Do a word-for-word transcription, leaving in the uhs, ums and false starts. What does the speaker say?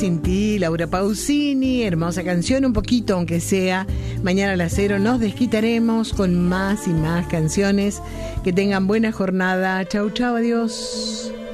Sin ti, Laura Pausini, hermosa canción, un poquito aunque sea. Mañana a las cero nos desquitaremos con más y más canciones. Que tengan buena jornada. Chau, chau, adiós.